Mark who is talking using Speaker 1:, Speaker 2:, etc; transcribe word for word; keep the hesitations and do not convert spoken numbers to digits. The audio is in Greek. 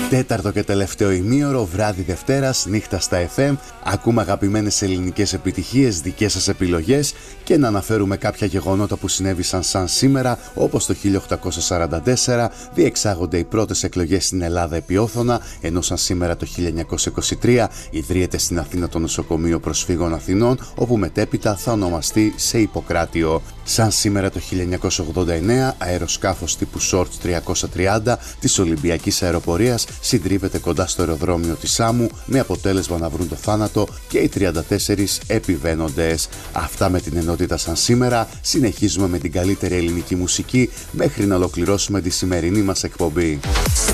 Speaker 1: Τέταρτο και τελευταίο ημίωρο, βράδυ Δευτέρας, νύχτα στα εφ εμ. Ακούμε αγαπημένες ελληνικές επιτυχίες, δικές σας επιλογές και να αναφέρουμε κάποια γεγονότα που συνέβησαν σαν σήμερα, όπως το χίλια οκτακόσια σαράντα τέσσερα διεξάγονται οι πρώτες εκλογές στην Ελλάδα επί όθωνα, ενώ σαν σήμερα το χίλια εννιακόσια είκοσι τρία ιδρύεται στην Αθήνα το Νοσοκομείο Προσφύγων Αθηνών, όπου μετέπειτα θα ονομαστεί σε Ιπποκράτιο. Σαν σήμερα το χίλια εννιακόσια ογδόντα εννέα, αεροσκάφος τύπου Short τριακόσια τριάντα της Ολυμπιακής Αεροπορίας συντρίβεται κοντά στο αεροδρόμιο της Σάμου, με αποτέλεσμα να βρουν το θάνατο και οι τριάντα τέσσερις επιβαίνοντες. Αυτά με την ενότητα σαν σήμερα. Συνεχίζουμε με την καλύτερη ελληνική μουσική μέχρι να ολοκληρώσουμε τη σημερινή μας εκπομπή.